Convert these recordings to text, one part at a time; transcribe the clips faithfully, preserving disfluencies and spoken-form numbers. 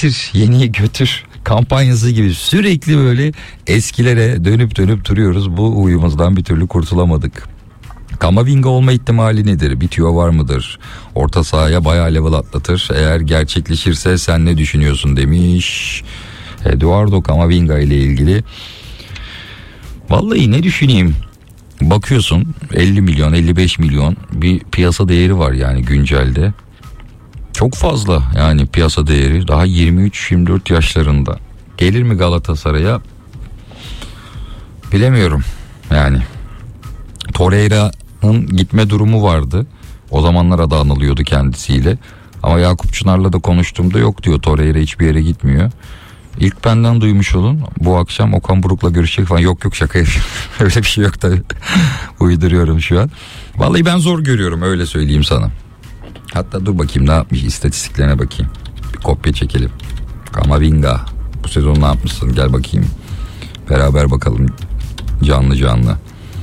getir, yeniyi götür kampanyası gibi sürekli böyle eskilere dönüp dönüp duruyoruz. Bu huyumuzdan bir türlü kurtulamadık. Kamavinga olma ihtimali nedir? Bitiyor var mıdır? Orta sahaya bayağı level atlatır. Eğer gerçekleşirse sen ne düşünüyorsun demiş Eduardo Kamavinga ile ilgili. Vallahi ne düşüneyim? Bakıyorsun elli milyon elli beş milyon bir piyasa değeri var yani güncelde. Çok fazla yani piyasa değeri, daha yirmi üç yirmi dört yaşlarında. Gelir mi Galatasaray'a? Bilemiyorum yani. Torreira'nın gitme durumu vardı. O zamanlar adı anılıyordu kendisiyle. Ama Yakup Çınar'la da konuştuğumda yok diyor, Torreira hiçbir yere gitmiyor. İlk benden duymuş olun. Bu akşam Okan Buruk'la görüşecek falan. Yok yok, şaka yapıyorum. Öyle bir şey yok tabii. Uyduruyorum şu an. Vallahi ben zor görüyorum, öyle söyleyeyim sana. Hatta dur bakayım ne yapmış, istatistiklerine bakayım. Bir kopya çekelim. Kamavinga bu sezon ne yapmışsın, gel bakayım. Beraber bakalım canlı canlı.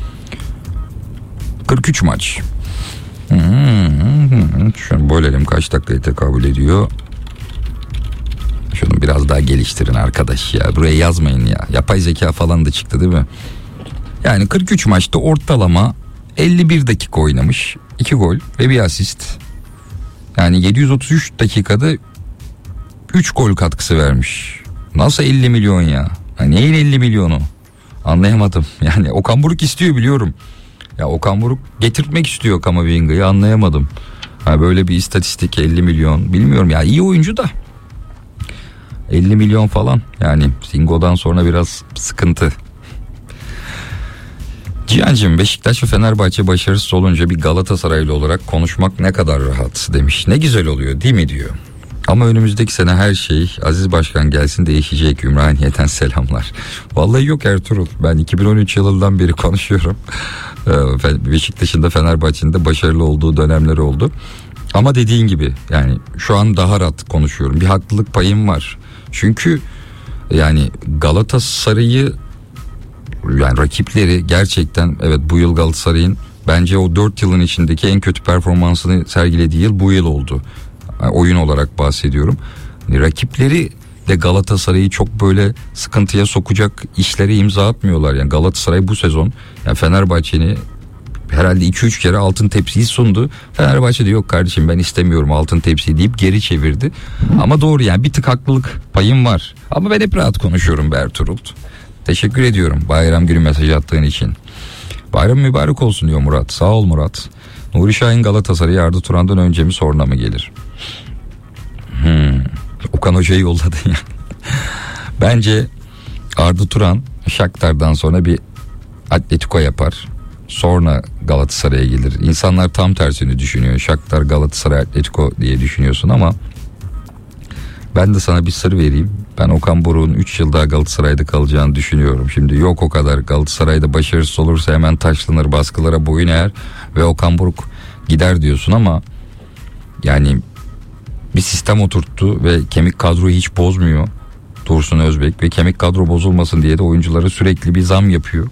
kırk üç maç. Şunu bölelim, kaç dakikayı tekabül ediyor. Şunu biraz daha geliştirin arkadaş ya. Buraya yazmayın ya. Yapay zeka falan da çıktı değil mi? Yani kırk üç maçta ortalama elli bir dakika oynamış. iki gol ve bir asist. Yani yedi yüz otuz üç dakikada üç gol katkısı vermiş. Nasıl elli milyon ya? Ya neyin elli milyonu? Anlayamadım. Yani Okan Buruk istiyor biliyorum. Ya Okan Buruk getirtmek istiyor Kamavinga'yı, anlayamadım. Ha böyle bir istatistik elli milyon, bilmiyorum ya, iyi oyuncu da. elli milyon falan yani Singo'dan sonra biraz sıkıntı. Cihan'cığım, Beşiktaş ve Fenerbahçe başarısız olunca bir Galatasaraylı olarak konuşmak ne kadar rahat demiş. Ne güzel oluyor değil mi diyor. Ama önümüzdeki sene her şey Aziz Başkan gelsin değişecek. Ümraniye'den selamlar. Vallahi yok Ertuğrul, ben iki bin on üç yılından beri konuşuyorum. Beşiktaş'ın da Fenerbahçe'nin de başarılı olduğu dönemler oldu. Ama dediğin gibi yani şu an daha rahat konuşuyorum. Bir haklılık payım var. Çünkü yani Galatasaray'ı, yani rakipleri gerçekten, evet bu yıl Galatasaray'ın bence o dört yılın içindeki en kötü performansını sergilediği yıl bu yıl oldu. Yani oyun olarak bahsediyorum. Yani rakipleri de Galatasaray'ı çok böyle sıkıntıya sokacak işlere imza atmıyorlar. Yani Galatasaray bu sezon yani Fenerbahçe'ni herhalde iki üç kere altın tepsiyi sundu. Fenerbahçe de yok kardeşim ben istemiyorum altın tepsiyi deyip geri çevirdi. Ama doğru yani, bir tık haklılık payım var. Ama ben hep rahat konuşuyorum be Ertuğrul. Teşekkür ediyorum bayram günü mesaj attığın için. Bayram mübarek olsun diyor Murat. Sağ ol Murat. Nuri Şahin Galatasaray'a Arda Turan'dan önce mi sonra mı gelir? Hmm. Okan Hoca'yı yolladın ya. Bence Arda Turan Shakhtar'dan sonra bir Atletico yapar. Sonra Galatasaray'a gelir. İnsanlar tam tersini düşünüyor. Shakhtar, Galatasaray, Atletico diye düşünüyorsun ama ben de sana bir sır vereyim. Ben Okan Buruk'un üç yıl daha Galatasaray'da kalacağını düşünüyorum. Şimdi yok o kadar, Galatasaray'da başarısız olursa hemen taşlanır, baskılara boyun eğer ve Okan Buruk gider diyorsun ama yani bir sistem oturttu ve kemik kadroyu hiç bozmuyor Dursun Özbek ve kemik kadro bozulmasın diye de oyunculara sürekli bir zam yapıyor.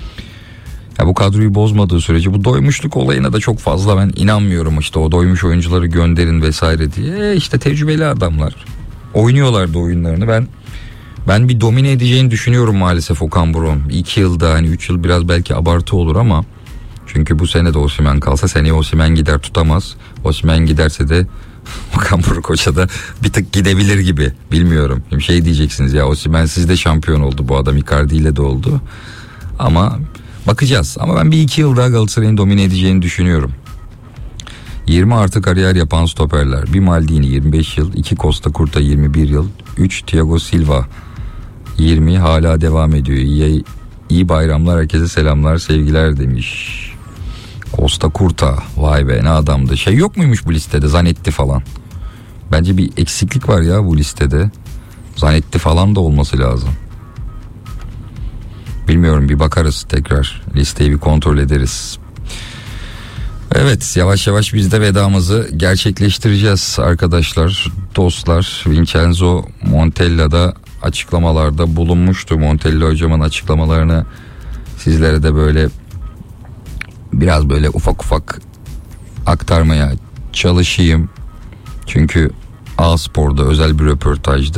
Ya bu kadroyu bozmadığı sürece bu doymuşluk olayına da çok fazla ben inanmıyorum, işte o doymuş oyuncuları gönderin vesaire diye. E işte tecrübeli adamlar oynuyorlardı oyunlarını. Ben ben bir domine edeceğini düşünüyorum maalesef Okan Buruk'un. iki yılda, hani üç yıl biraz belki abartı olur ama çünkü bu sene de Osimhen kalsa seneye Osimhen gider, tutamaz. Osimhen giderse de Okan Buruk Hoca da bir tık gidebilir gibi, bilmiyorum. Şimdi şey diyeceksiniz ya, Osimhen sizde şampiyon oldu, bu adam Icardi ile de oldu ama bakacağız. Ama ben bir iki yıl daha Galatasaray'ın domine edeceğini düşünüyorum. yirmi artı kariyer yapan stoperler: bir Maldini yirmi beş yıl, iki Costa Curta yirmi bir yıl, üç Thiago Silva yirmi, hala devam ediyor. İyi, iyi bayramlar, herkese selamlar sevgiler demiş. Costa Curta, vay be ne adamdı. Şey yok muymuş bu listede, Zanetti falan? Bence bir eksiklik var ya bu listede. Zanetti falan da olması lazım. Bilmiyorum, bir bakarız tekrar, listeyi bir kontrol ederiz. Evet, yavaş yavaş biz de vedamızı gerçekleştireceğiz arkadaşlar, dostlar. Vincenzo Montella da açıklamalarda bulunmuştu. Montella hocamın açıklamalarını sizlere de böyle biraz böyle ufak ufak aktarmaya çalışayım. Çünkü A Spor'da özel bir röportajdı.